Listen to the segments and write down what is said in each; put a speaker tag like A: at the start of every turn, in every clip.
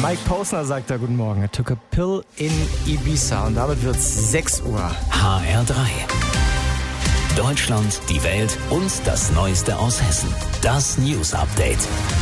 A: Mike Posner sagt da guten Morgen. I took a pill in Ibiza. Und damit wird's 6 Uhr.
B: HR3. Deutschland, die Welt und das Neueste aus Hessen. Das News Update.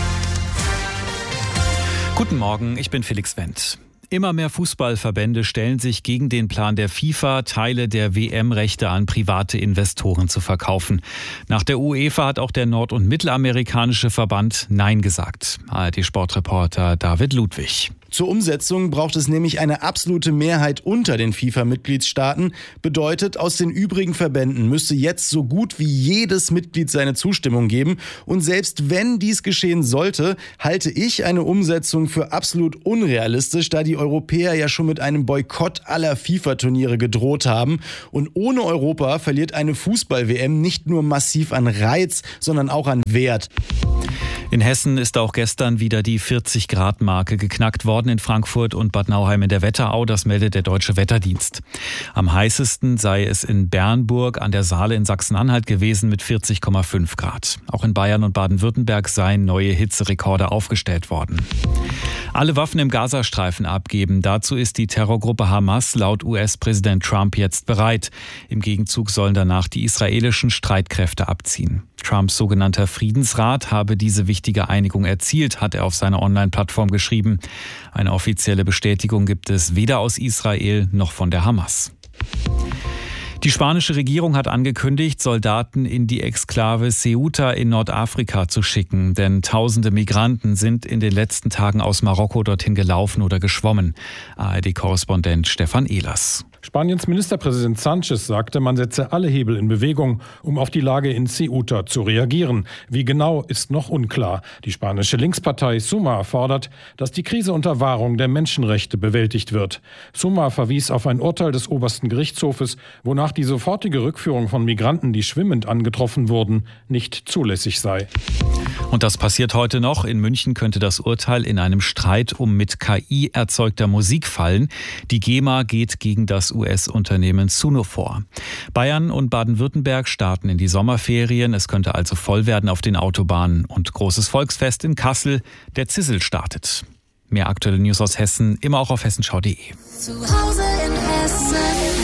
C: Guten Morgen, ich bin Felix Wendt. Immer mehr Fußballverbände stellen sich gegen den Plan der FIFA, Teile der WM-Rechte an private Investoren zu verkaufen. Nach der UEFA hat auch der nord- und mittelamerikanische Verband Nein gesagt. ARD-Sportreporter David Ludwig.
D: Zur Umsetzung braucht es nämlich eine absolute Mehrheit unter den FIFA-Mitgliedstaaten. Bedeutet, aus den übrigen Verbänden müsste jetzt so gut wie jedes Mitglied seine Zustimmung geben. Und selbst wenn dies geschehen sollte, halte ich eine Umsetzung für absolut unrealistisch, da die Europäer ja schon mit einem Boykott aller FIFA-Turniere gedroht haben. Und ohne Europa verliert eine Fußball-WM nicht nur massiv an Reiz, sondern auch an Wert.
C: In Hessen ist auch gestern wieder die 40-Grad-Marke geknackt worden in Frankfurt und Bad Nauheim in der Wetterau. Das meldet der Deutsche Wetterdienst. Am heißesten sei es in Bernburg an der Saale in Sachsen-Anhalt gewesen mit 40,5 Grad. Auch in Bayern und Baden-Württemberg seien neue Hitzerekorde aufgestellt worden. Alle Waffen im Gazastreifen abgeben. Dazu ist die Terrorgruppe Hamas laut US-Präsident Trump jetzt bereit. Im Gegenzug sollen danach die israelischen Streitkräfte abziehen. Trumps sogenannter Friedensrat habe diese wichtige Einigung erzielt, hat er auf seiner Online-Plattform geschrieben. Eine offizielle Bestätigung gibt es weder aus Israel noch von der Hamas. Die spanische Regierung hat angekündigt, Soldaten in die Exklave Ceuta in Nordafrika zu schicken. Denn tausende Migranten sind in den letzten Tagen aus Marokko dorthin gelaufen oder geschwommen. ARD-Korrespondent Stefan Ehlers.
E: Spaniens Ministerpräsident Sánchez sagte, man setze alle Hebel in Bewegung, um auf die Lage in Ceuta zu reagieren. Wie genau, ist noch unklar. Die spanische Linkspartei Sumar fordert, dass die Krise unter Wahrung der Menschenrechte bewältigt wird. Sumar verwies auf ein Urteil des obersten Gerichtshofes, wonach die sofortige Rückführung von Migranten, die schwimmend angetroffen wurden, nicht zulässig sei.
C: Und das passiert heute noch. In München könnte das Urteil in einem Streit um mit KI erzeugter Musik fallen. Die GEMA geht gegen das US-Unternehmen Suno vor. Bayern und Baden-Württemberg starten in die Sommerferien. Es könnte also voll werden auf den Autobahnen. Und großes Volksfest in Kassel. Der Zissel startet. Mehr aktuelle News aus Hessen, immer auch auf hessenschau.de.
F: Zu Hause in Hessen.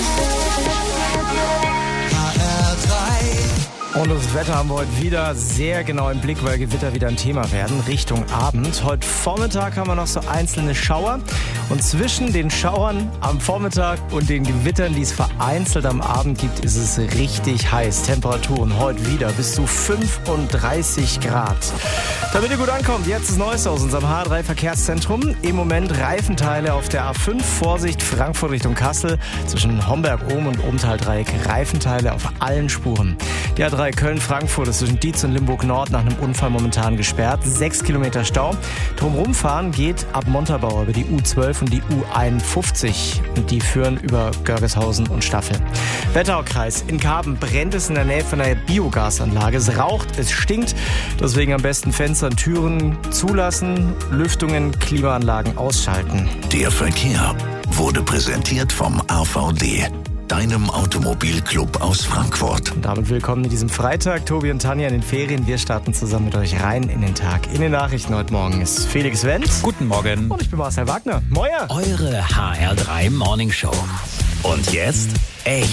A: Und das Wetter haben wir heute wieder sehr genau im Blick, weil Gewitter wieder ein Thema werden, Richtung Abend. Heute Vormittag haben wir noch so einzelne Schauer. Und zwischen den Schauern am Vormittag und den Gewittern, die es vereinzelt am Abend gibt, ist es richtig heiß. Temperaturen heute wieder bis zu 35 Grad. Damit ihr gut ankommt, jetzt das Neueste aus unserem H3-Verkehrszentrum. Im Moment Reifenteile auf der A5, Vorsicht Frankfurt Richtung Kassel. Zwischen Homberg-Ohm und Obenthal-Dreieck Reifenteile auf allen Spuren. Die A3 Köln-Frankfurt ist zwischen Dietz und Limburg-Nord nach einem Unfall momentan gesperrt. 6 Kilometer Stau. Drumherum fahren geht ab Montabaur über die U12 und die U51. Und die führen über Görgeshausen und Staffel. Wetteraukreis. In Karben brennt es in der Nähe von einer Biogasanlage. Es raucht, es stinkt. Deswegen am besten Fenster und Türen zulassen, Lüftungen, Klimaanlagen ausschalten.
B: Der Verkehr wurde präsentiert vom AVD, deinem Automobilclub aus Frankfurt.
A: Und damit willkommen in diesem Freitag. Tobi und Tanja in den Ferien. Wir starten zusammen mit euch rein in den Tag. In den Nachrichten heute Morgen ist Felix Wendt.
C: Guten Morgen.
A: Und ich bin Marcel Wagner. Moin.
B: Eure HR3 Morning Show. Und jetzt echt